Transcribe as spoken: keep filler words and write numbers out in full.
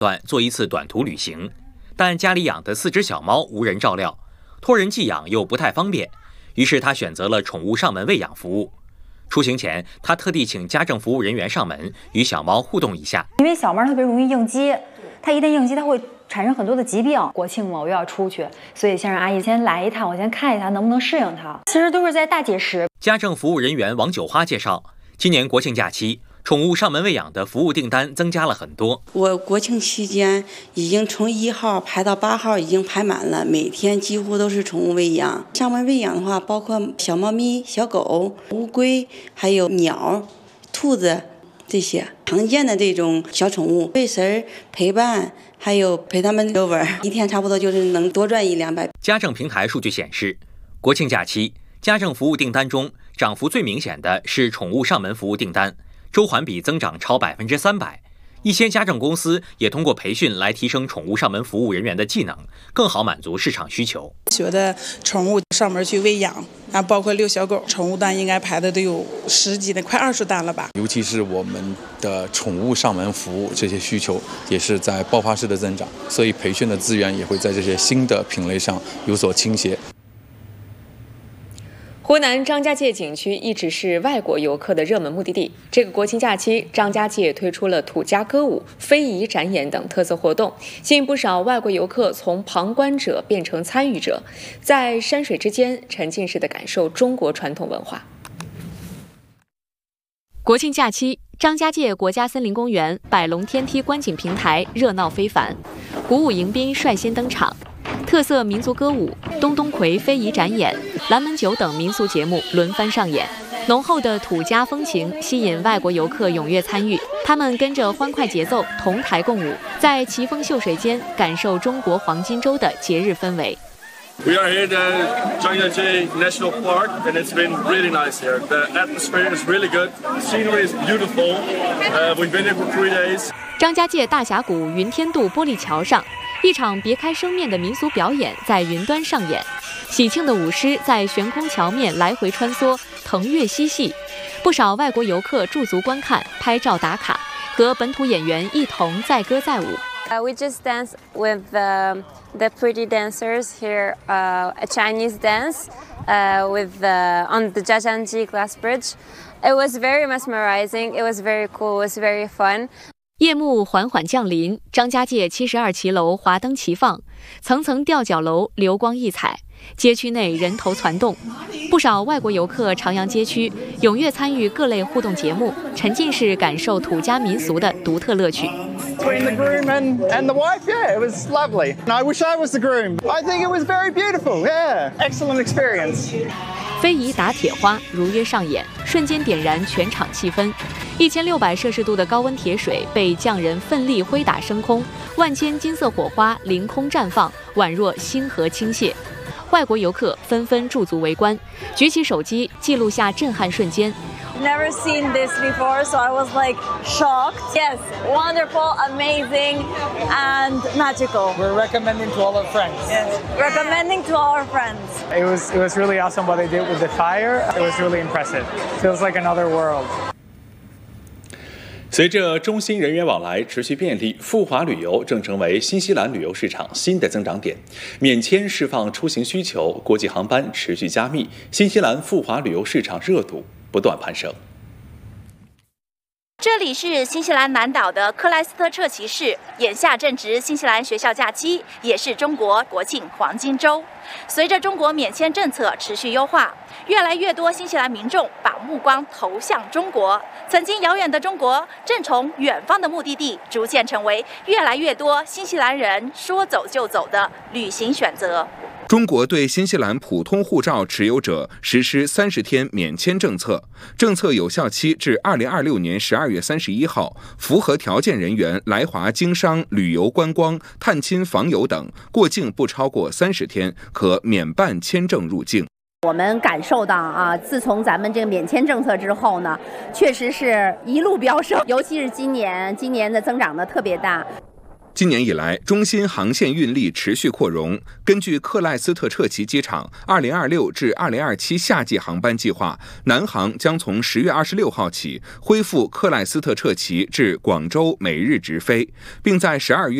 段做一次短途旅行，但家里养的四只小猫无人照料，托人寄养又不太方便，于是他选择了宠物上门喂养服务。出行前，他特地请家政服务人员上门与小猫互动一下， 因为小猫特别容易应激，它一旦应激，它会产生很多的疾病。国庆嘛，我又要出去，所以先让阿姨先来一趟，我先看一下能不能适应它。其实都是在大节时。 家政服务人员王九花介绍，今年国庆假期，宠物上门喂养的服务订单增加了很多。 我国庆期间已经从一号排到八号，已经排满了，每天几乎都是宠物喂养。上门喂养的话，包括小猫咪、小狗、乌龟，还有鸟、兔子这些常见的这种小宠物，喂食、陪伴，还有陪他们遛弯，一天差不多就是能多赚一两百。 家政平台数据显示，国庆假期家政服务订单中涨幅最明显的是宠物上门服务订单。周环比增长超百分之三百，一些家政公司也通过培训来提升宠物上门服务人员的技能，更好满足市场需求。 学的宠物上门去喂养啊，包括遛小狗，宠物单应该排的都有十几的，快二十单了吧。 尤其是我们的宠物上门服务这些需求也是在爆发式的增长，所以培训的资源也会在这些新的品类上有所倾斜。 湖南张家界景区一直是外国游客的热门目的地。这个国庆假期，张家界推出了土家歌舞、非遗展演等特色活动，吸引不少外国游客从旁观者变成参与者，在山水之间沉浸式地感受中国传统文化。国庆假期，张家界国家森林公园百龙天梯观景平台热闹非凡，鼓舞迎宾率先登场。特色民族歌舞、东东葵非遗展演、蓝门酒等民俗节目轮番上演，浓厚的土家风情吸引外国游客踊跃参与。他们跟着欢快节奏同台共舞，在奇峰秀水间感受中国黄金周的节日氛围。 We are here at Zhangjiajie National Park, and it's been really nice here. The atmosphere is really good. The scenery is beautiful. Uh, we've been here for three days. 张家界大峡谷云天渡玻璃桥上，一场别开生面的民俗表演在云端上演，喜庆的舞狮在悬空桥面来回穿梭，腾跃嬉戏。不少外国游客驻足观看、拍照打卡，和本土演员一同载歌载舞。 Uh, we just danced with the, the pretty dancers here, uh, a Chinese dance uh, with the, on the Zhangjiajie Glass Bridge. It was very mesmerizing. It was very cool. It was very fun. 夜幕缓缓降临，张家界七十二骑楼华灯齐放，层层吊脚楼流光溢彩，街区内人头攒动，不少外国游客徜徉街区，踊跃参与各类互动节目，沉浸式感受土家民俗的独特乐趣。 Between the groom and, and the wife, yeah, it was lovely. And I wish I was the groom. I think it was very beautiful, yeah. Excellent experience. 非遗打铁花如约上演，瞬间点燃全场气氛。一千六百摄氏度的高温铁水被匠人奋力挥打升空，万千金色火花凌空绽放，宛若星河倾泻。外国游客纷纷驻足围观，举起手机记录下震撼瞬间。 Never seen this before, so I was like shocked. Yes, wonderful, amazing, and magical. We're recommending to all our friends. Yes, recommending to all our friends. It was it was really awesome what they did with the fire. It was really impressive. Feels like another world. 随着中新人员往来持续便利，赴华旅游正成为新西兰旅游市场新的增长点。免签释放出行需求，国际航班持续加密，新西兰赴华旅游市场热度不断攀升。 这里是新西兰南岛的克莱斯特彻奇市，眼下正值新西兰学校假期，也是中国国庆黄金周。随着中国免签政策持续优化，越来越多新西兰民众把目光投向中国。曾经遥远的中国，正从远方的目的地，逐渐成为越来越多新西兰人说走就走的旅行选择。 中国对新西兰普通护照持有者实施三十天免签政策，政策有效期至二零二六年十二月三十一号。符合条件人员来华经商、旅游观光、探亲访友等，过境不超过三十天，可免办签证入境。 我们感受到啊，自从咱们这个免签政策之后呢，确实是一路飙升，尤其是今年，今年的增长的特别大。 今年以来，中新航线运力持续扩容。根据克莱斯特彻奇机场二零二六至二零二七夏季航班计划，南航将从十月二十六号起恢复克莱斯特彻奇至广州每日直飞，并在十二月